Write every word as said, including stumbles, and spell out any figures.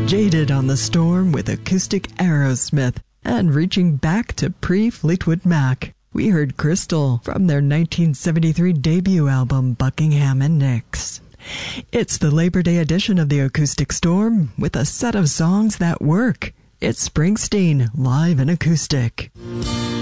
Jaded on the Storm with acoustic Aerosmith, and reaching back to pre-Fleetwood Mac, we heard Crystal from their nineteen seventy-three debut album Buckingham and Nix. It's the Labor Day edition of the Acoustic Storm with a set of songs that work. It's Springsteen live in acoustic.